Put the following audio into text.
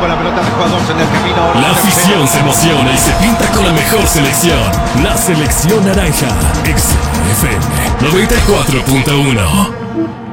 con la pelota, dejó a dos en el camino. La afición se emociona y se pinta con la mejor selección. La selección naranja. XFM 94.1.